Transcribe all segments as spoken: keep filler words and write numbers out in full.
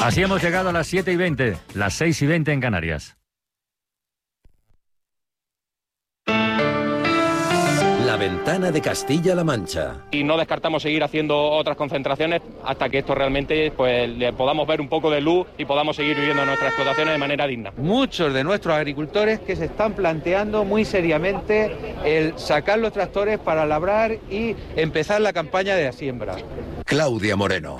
Así hemos llegado a las siete y veinte, las seis y veinte en Canarias. La ventana de Castilla-La Mancha. Y no descartamos seguir haciendo otras concentraciones hasta que esto realmente pues le podamos ver un poco de luz y podamos seguir viviendo nuestras explotaciones de manera digna. Muchos de nuestros agricultores que se están planteando muy seriamente el sacar los tractores para labrar y empezar la campaña de la siembra. Claudia Moreno.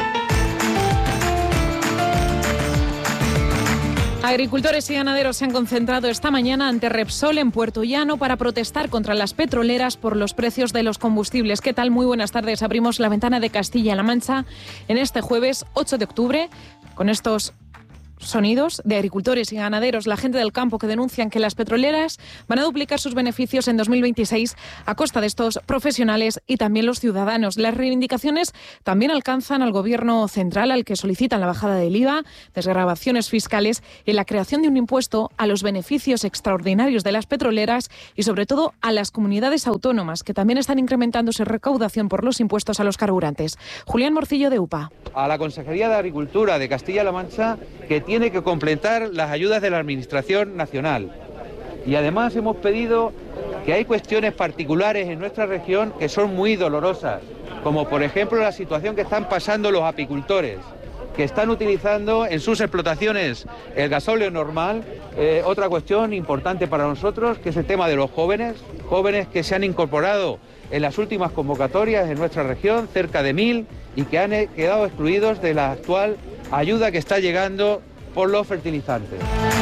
Agricultores y ganaderos se han concentrado esta mañana ante Repsol en Puerto Llano para protestar contra las petroleras por los precios de los combustibles. ¿Qué tal? Muy buenas tardes. Abrimos la ventana de Castilla-La Mancha en este jueves ocho de octubre con estos sonidos de agricultores y ganaderos, la gente del campo, que denuncian que las petroleras van a duplicar sus beneficios en dos mil veintiséis a costa de estos profesionales y también los ciudadanos. Las reivindicaciones también alcanzan al Gobierno central, al que solicitan la bajada del I V A, desgravaciones fiscales y la creación de un impuesto a los beneficios extraordinarios de las petroleras y sobre todo a las comunidades autónomas, que también están incrementando su recaudación por los impuestos a los carburantes. Julián Morcillo, de U P A. A la Consejería de Agricultura de Castilla-La Mancha, que tiene que completar las ayudas de la Administración Nacional. Y además hemos pedido que hay cuestiones particulares en nuestra región que son muy dolorosas, como por ejemplo la situación que están pasando los apicultores, que están utilizando en sus explotaciones el gasóleo normal. Eh, otra cuestión importante para nosotros, que es el tema de los jóvenes, jóvenes que se han incorporado en las últimas convocatorias en nuestra región, cerca de mil, y que han quedado excluidos de la actual ayuda que está llegando por los fertilizantes.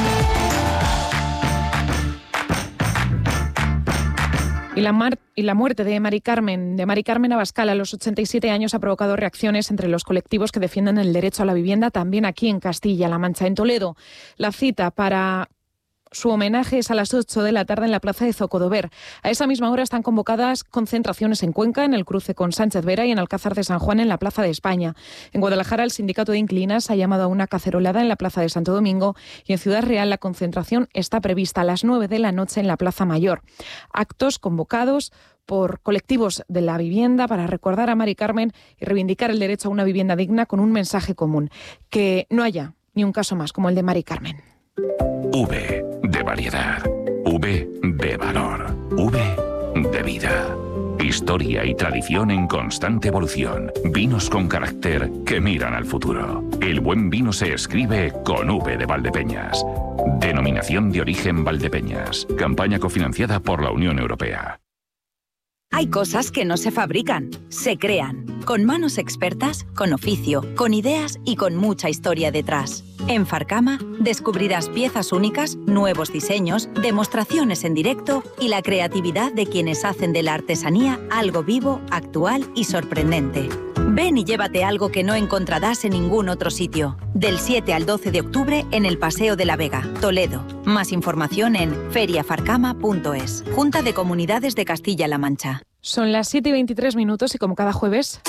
Y la, mar y la muerte de Mari Carmen, de Mari Carmen Abascal a los ochenta y siete años ha provocado reacciones entre los colectivos que defienden el derecho a la vivienda, también aquí en Castilla-La Mancha. En Toledo, la cita para su homenaje es a las ocho de la tarde en la plaza de Zocodover. A esa misma hora están convocadas concentraciones en Cuenca, en el cruce con Sánchez Vera, y en Alcázar de San Juan, en la Plaza de España. En Guadalajara, el Sindicato de Inquilinas ha llamado a una cacerolada en la Plaza de Santo Domingo, y en Ciudad Real la concentración está prevista a las nueve de la noche en la Plaza Mayor. Actos convocados por colectivos de la vivienda para recordar a Mari Carmen y reivindicar el derecho a una vivienda digna, con un mensaje común: que no haya ni un caso más como el de Mari Carmen. V de variedad, V de valor, V de vida. Historia y tradición en constante evolución. Vinos con carácter que miran al futuro. El buen vino se escribe con V de Valdepeñas. Denominación de origen Valdepeñas. Campaña cofinanciada por la Unión Europea. Hay cosas que no se fabrican, se crean. Con manos expertas, con oficio, con ideas y con mucha historia detrás. En Farcama descubrirás piezas únicas, nuevos diseños, demostraciones en directo y la creatividad de quienes hacen de la artesanía algo vivo, actual y sorprendente. Ven y llévate algo que no encontrarás en ningún otro sitio. Del siete al doce de octubre en el Paseo de la Vega, Toledo. Más información en feria farcama punto es. Junta de Comunidades de Castilla-La Mancha. Son las siete y veintitrés minutos y como cada jueves...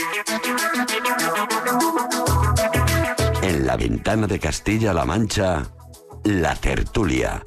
En la ventana de Castilla-La Mancha, la tertulia.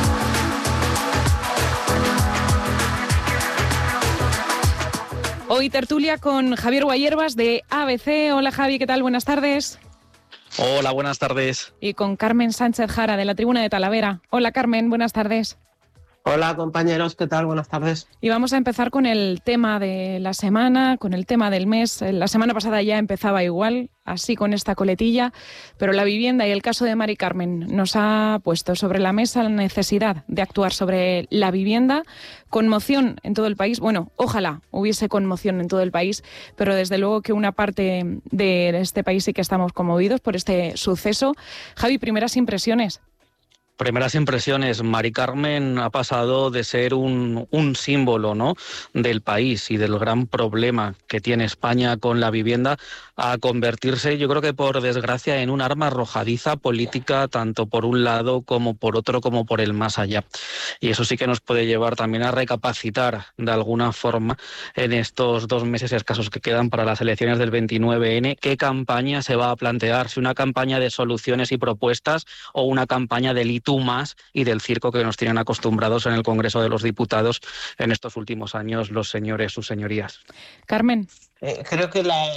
Hoy tertulia con Javier Guayerbas de A B C. Hola Javi, ¿qué tal? Buenas tardes. Hola, buenas tardes. Y con Carmen Sánchez Jara de la Tribuna de Talavera. Hola Carmen, buenas tardes. Hola compañeros, ¿qué tal? Buenas tardes. Y vamos a empezar con el tema de la semana, con el tema del mes. La semana pasada ya empezaba igual, así con esta coletilla, pero la vivienda y el caso de Mari Carmen nos ha puesto sobre la mesa la necesidad de actuar sobre la vivienda. Conmoción en todo el país. Bueno, ojalá hubiese conmoción en todo el país, pero desde luego que una parte de este país sí que estamos conmovidos por este suceso. Javi, primeras impresiones. Primeras impresiones, Mari Carmen ha pasado de ser un, un símbolo, ¿no?, del país y del gran problema que tiene España con la vivienda a convertirse, yo creo que por desgracia, en un arma arrojadiza política, tanto por un lado como por otro, como por el más allá. Y eso sí que nos puede llevar también a recapacitar de alguna forma en estos dos meses escasos que quedan para las elecciones del veintinueve ene, qué campaña se va a plantear, si una campaña de soluciones y propuestas o una campaña de litu más y del circo que nos tienen acostumbrados en el Congreso de los Diputados en estos últimos años los señores, sus señorías. Carmen. Eh, creo que la,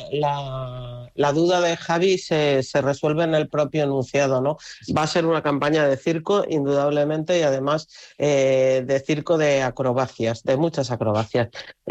la, la duda de Javi se, se resuelve en el propio enunciado, ¿no? Va a ser una campaña de circo, indudablemente, y además eh, de circo de acrobacias, de muchas acrobacias.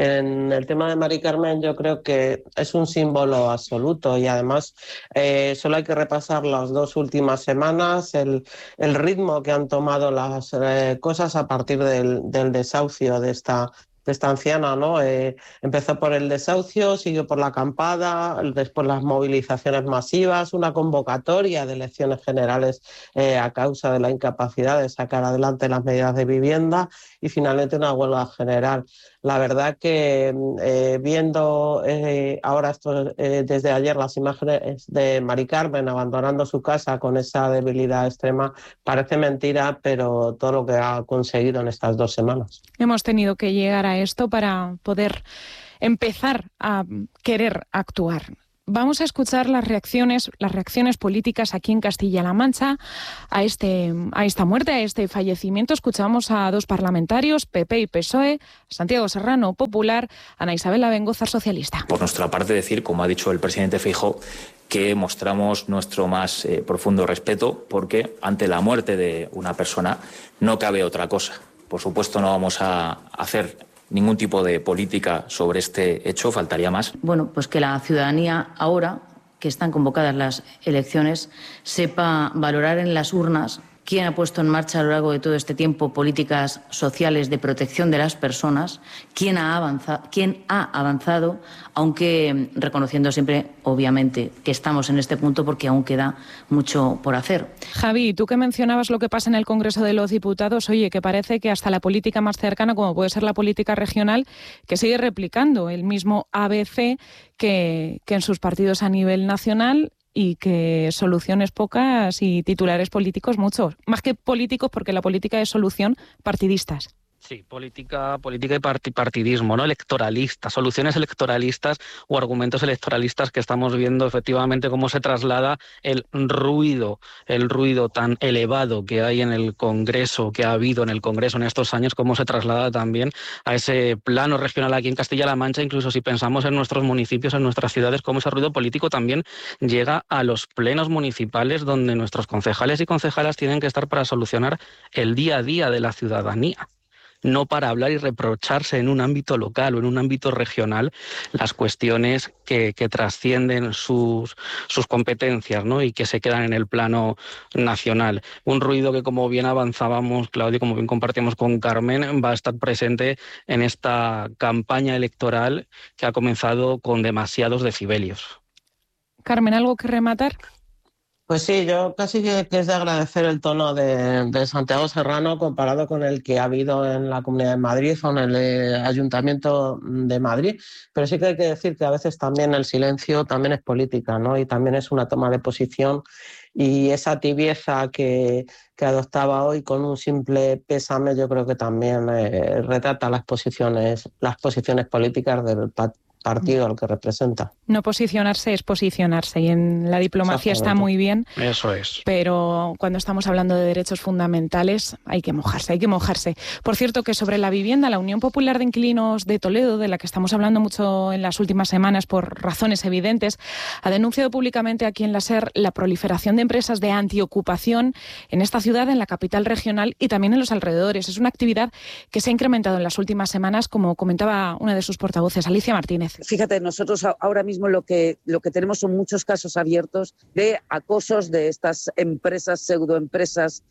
En el tema de Mari Carmen yo creo que es un símbolo absoluto y además eh, solo hay que repasar las dos últimas semanas, el, el ritmo que han tomado las eh, cosas a partir del, del desahucio de esta de esta anciana, ¿no? Eh, empezó por el desahucio, siguió por la acampada, después las movilizaciones masivas, una convocatoria de elecciones generales eh, a causa de la incapacidad de sacar adelante las medidas de vivienda y finalmente una huelga general. La verdad que eh, viendo eh, ahora esto, eh, desde ayer las imágenes de Mari Carmen abandonando su casa con esa debilidad extrema, parece mentira, pero todo lo que ha conseguido en estas dos semanas. Hemos tenido que llegar a esto para poder empezar a querer actuar. Vamos a escuchar las reacciones, las reacciones políticas aquí en Castilla-La Mancha a, este, a esta muerte, a este fallecimiento. Escuchamos a dos parlamentarios, P P y P S O E, Santiago Serrano, Popular, Ana Isabel Abengoza, Socialista. Por nuestra parte decir, como ha dicho el presidente Feijóo, que mostramos nuestro más eh, profundo respeto porque ante la muerte de una persona no cabe otra cosa. Por supuesto no vamos a hacer ningún tipo de política sobre este hecho, faltaría más. Bueno, pues que la ciudadanía ahora, que están convocadas las elecciones, sepa valorar en las urnas quién ha puesto en marcha a lo largo de todo este tiempo políticas sociales de protección de las personas, quién ha avanzado, quién ha avanzado, aunque reconociendo siempre, obviamente, que estamos en este punto porque aún queda mucho por hacer. Javi, tú que mencionabas lo que pasa en el Congreso de los Diputados, oye, que parece que hasta la política más cercana, como puede ser la política regional, que sigue replicando el mismo A B C que, que en sus partidos a nivel nacional, y que soluciones pocas y titulares políticos muchos. Más que políticos, porque la política es solución, partidistas. Sí, política, política y partidismo, ¿no? Electoralista, soluciones electoralistas o argumentos electoralistas que estamos viendo efectivamente cómo se traslada el ruido, el ruido tan elevado que hay en el Congreso, que ha habido en el Congreso en estos años, cómo se traslada también a ese plano regional aquí en Castilla-La Mancha, incluso si pensamos en nuestros municipios, en nuestras ciudades, cómo ese ruido político también llega a los plenos municipales donde nuestros concejales y concejalas tienen que estar para solucionar el día a día de la ciudadanía. No para hablar y reprocharse en un ámbito local o en un ámbito regional las cuestiones que, que trascienden sus, sus competencias, ¿no? Y que se quedan en el plano nacional. Un ruido que, como bien avanzábamos, Claudio, como bien compartimos con Carmen, va a estar presente en esta campaña electoral que ha comenzado con demasiados decibelios. Carmen, ¿algo que rematar? Pues sí, yo casi que, que es de agradecer el tono de, de Santiago Serrano comparado con el que ha habido en la Comunidad de Madrid o en el eh, Ayuntamiento de Madrid, pero sí que hay que decir que a veces también el silencio también es política, ¿no? Y también es una toma de posición, y esa tibieza que, que adoptaba hoy con un simple pésame yo creo que también eh, retrata las posiciones, las posiciones políticas del partido partido al que representa. No posicionarse es posicionarse, y en la diplomacia está muy bien. Eso es. Pero cuando estamos hablando de derechos fundamentales hay que mojarse, hay que mojarse. Por cierto, que sobre la vivienda, la Unión Popular de Inquilinos de Toledo, de la que estamos hablando mucho en las últimas semanas por razones evidentes, ha denunciado públicamente aquí en la SER la proliferación de empresas de antiocupación en esta ciudad, en la capital regional y también en los alrededores. Es una actividad que se ha incrementado en las últimas semanas, como comentaba una de sus portavoces, Alicia Martínez. Fíjate, nosotros ahora mismo lo que, lo que tenemos son muchos casos abiertos de acosos de estas empresas, pseudoempresas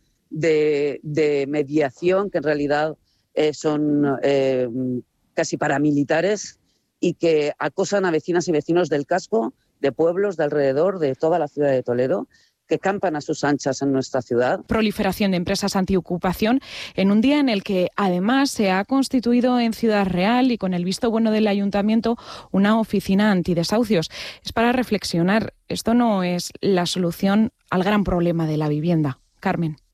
de, de mediación, que en realidad eh, son eh, casi paramilitares y que acosan a vecinas y vecinos del casco, de pueblos de alrededor, de toda la ciudad de Toledo, que campan a sus anchas en nuestra ciudad. Proliferación de empresas antiocupación en un día en el que además se ha constituido en Ciudad Real y con el visto bueno del ayuntamiento una oficina antidesahucios. Es para reflexionar, esto no es la solución al gran problema de la vivienda. Carmen.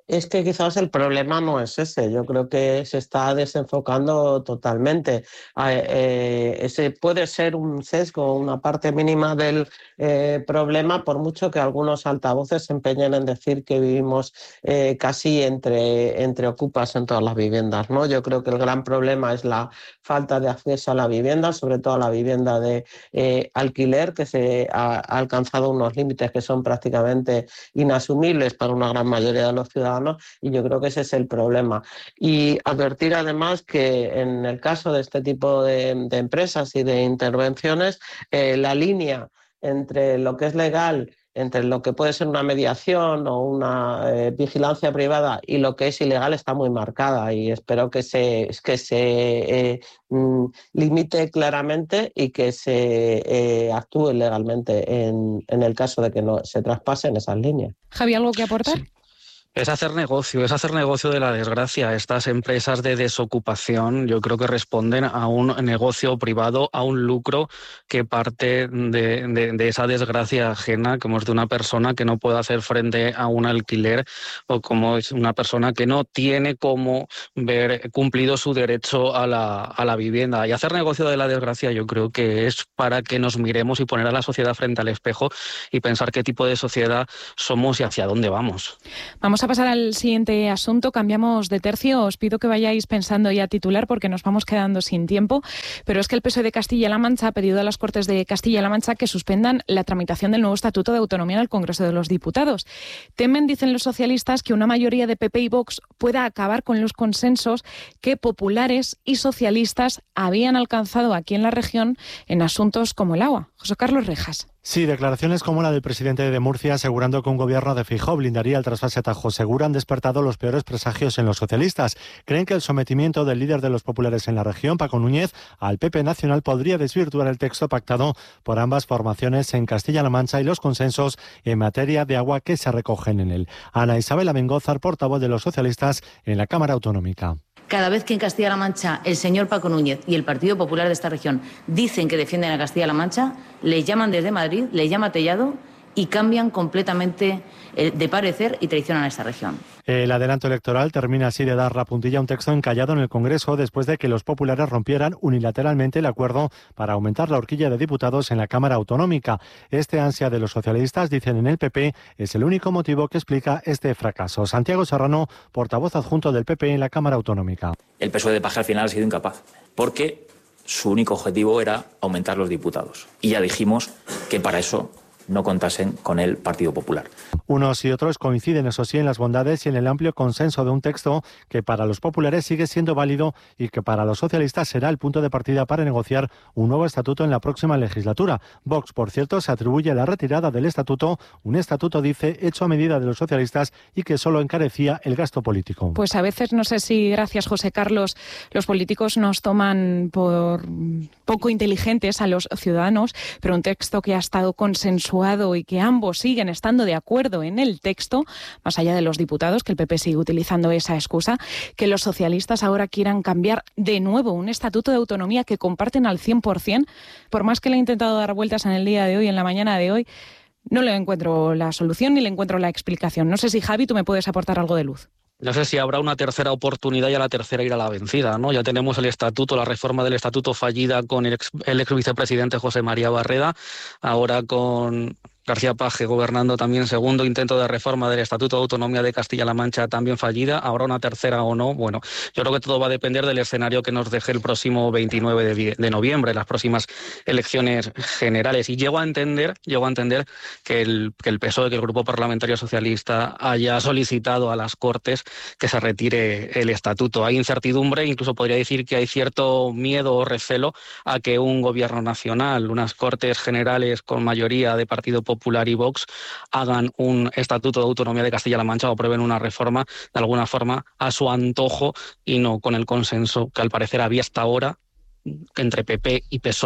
Es que quizás el problema no es ese, yo creo que se está desenfocando totalmente. Eh, eh, ese puede ser un sesgo, una parte mínima del eh, problema, por mucho que algunos altavoces se empeñen en decir que vivimos eh, casi entre, entre ocupas en todas las viviendas, ¿no? Yo creo que el gran problema es la falta de acceso a la vivienda, sobre todo a la vivienda de eh, alquiler, que se ha, ha alcanzado unos límites que son prácticamente inasumibles para una gran mayoría de los ciudadanos. Y yo creo que ese es el problema. Y advertir además que en el caso de este tipo de, de empresas y de intervenciones, eh, la línea entre lo que es legal, entre lo que puede ser una mediación o una eh, vigilancia privada y lo que es ilegal está muy marcada, y espero que se, que se eh, mm, limite claramente y que se eh, actúe legalmente en, en el caso de que no se traspasen esas líneas. Javi, ¿algo que aportar? Sí. Es hacer negocio, es hacer negocio de la desgracia. Estas empresas de desocupación yo creo que responden a un negocio privado, a un lucro que parte de, de, de esa desgracia ajena, como es de una persona que no puede hacer frente a un alquiler, o como es una persona que no tiene cómo ver cumplido su derecho a la, a la vivienda. Y hacer negocio de la desgracia yo creo que es para que nos miremos y poner a la sociedad frente al espejo y pensar qué tipo de sociedad somos y hacia dónde vamos. Vamos a pasar al siguiente asunto, cambiamos de tercio, os pido que vayáis pensando ya titular porque nos vamos quedando sin tiempo, pero es que el P S O E de Castilla-La Mancha ha pedido a las Cortes de Castilla-La Mancha que suspendan la tramitación del nuevo Estatuto de Autonomía en el Congreso de los Diputados. Temen, dicen los socialistas, que una mayoría de P P y Vox pueda acabar con los consensos que populares y socialistas habían alcanzado aquí en la región en asuntos como el agua. José Carlos Rejas. Sí, declaraciones como la del presidente de Murcia asegurando que un gobierno de Feijóo blindaría el trasvase a Tajo Segura han despertado los peores presagios en los socialistas. Creen que el sometimiento del líder de los populares en la región, Paco Núñez, al P P nacional podría desvirtuar el texto pactado por ambas formaciones en Castilla-La Mancha y los consensos en materia de agua que se recogen en él. Ana Isabel Mengózar, portavoz de los socialistas en la Cámara Autonómica. Cada vez que en Castilla-La Mancha el señor Paco Núñez y el Partido Popular de esta región dicen que defienden a Castilla-La Mancha, le llaman desde Madrid, le llama Tellado y cambian completamente de parecer y traicionan a esta región. El adelanto electoral termina así de dar la puntilla a un texto encallado en el Congreso después de que los populares rompieran unilateralmente el acuerdo para aumentar la horquilla de diputados en la Cámara Autonómica. Este ansia de los socialistas, dicen en el P P, es el único motivo que explica este fracaso. Santiago Serrano, portavoz adjunto del P P en la Cámara Autonómica. El P S O E de Paje al final ha sido incapaz, porque su único objetivo era aumentar los diputados. Y ya dijimos que para eso no contasen con el Partido Popular. Unos y otros coinciden, eso sí, en las bondades y en el amplio consenso de un texto que para los populares sigue siendo válido y que para los socialistas será el punto de partida para negociar un nuevo estatuto en la próxima legislatura. Vox, por cierto, se atribuye la retirada del estatuto, un estatuto, dice, hecho a medida de los socialistas y que solo encarecía el gasto político. Pues a veces, no sé si, gracias José Carlos, los políticos nos toman por poco inteligentes a los ciudadanos, pero un texto que ha estado consensuado y que ambos siguen estando de acuerdo en el texto, más allá de los diputados, que el P P sigue utilizando esa excusa, que los socialistas ahora quieran cambiar de nuevo un estatuto de autonomía que comparten al cien por ciento, por más que le he intentado dar vueltas en el día de hoy, en la mañana de hoy, no le encuentro la solución ni le encuentro la explicación. No sé si, Javi, tú me puedes aportar algo de luz. No sé si habrá una tercera oportunidad y a la tercera irá la vencida, ¿no? Ya tenemos el estatuto, la reforma del estatuto fallida con el ex, el ex vicepresidente José María Barreda, ahora con García Paje gobernando también, segundo intento de reforma del Estatuto de Autonomía de Castilla-La Mancha también fallida, habrá una tercera o no. Bueno, yo creo que todo va a depender del escenario que nos deje el próximo veintinueve de noviembre, las próximas elecciones generales. Y llego a entender, llego a entender que el, que el P S O E, que el Grupo Parlamentario Socialista haya solicitado a las Cortes que se retire el estatuto. Hay incertidumbre, incluso podría decir que hay cierto miedo o recelo a que un gobierno nacional, unas Cortes Generales con mayoría de Partido Popular Popular y Vox hagan un estatuto de autonomía de Castilla-La Mancha o aprueben una reforma de alguna forma a su antojo y no con el consenso que al parecer había hasta ahora entre P P y P S O E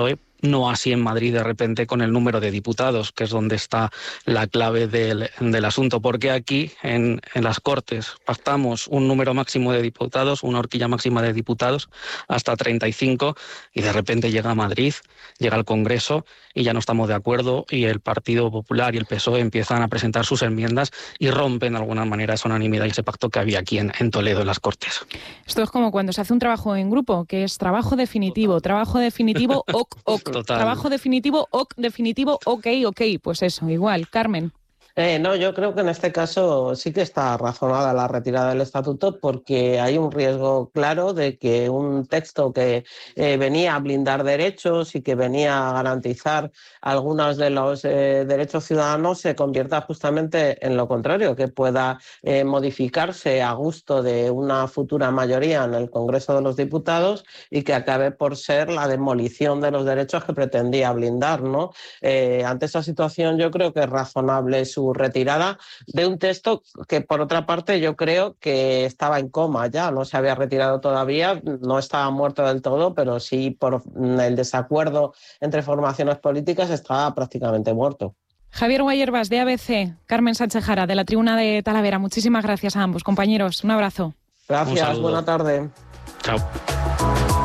no así en Madrid de repente con el número de diputados, que es donde está la clave del, del asunto, porque aquí en, en las Cortes pactamos un número máximo de diputados, una horquilla máxima de diputados, hasta treinta y cinco, y de repente llega a Madrid, llega al Congreso y ya no estamos de acuerdo, y el Partido Popular y el P S O E empiezan a presentar sus enmiendas y rompen de alguna manera esa unanimidad y ese pacto que había aquí en, en Toledo, en las Cortes. Esto es como cuando se hace un trabajo en grupo, que es trabajo definitivo, trabajo definitivo, ok, ok, Total. trabajo definitivo, ok, definitivo, ok, ok, pues eso, igual. Carmen. Eh, no, yo creo que en este caso sí que está razonada la retirada del estatuto, porque hay un riesgo claro de que un texto que eh, venía a blindar derechos y que venía a garantizar algunos de los eh, derechos ciudadanos se convierta justamente en lo contrario, que pueda eh, modificarse a gusto de una futura mayoría en el Congreso de los Diputados y que acabe por ser la demolición de los derechos que pretendía blindar, ¿no? Eh, ante esa situación yo creo que es razonable su retirada de un texto que, por otra parte, yo creo que estaba en coma ya, no se había retirado todavía, no estaba muerto del todo, pero sí por el desacuerdo entre formaciones políticas estaba prácticamente muerto. Javier Guayerbas, de A B C, Carmen Sánchez Jara, de la Tribuna de Talavera. Muchísimas gracias a ambos, compañeros. Un abrazo. Gracias, buena tarde. Chao.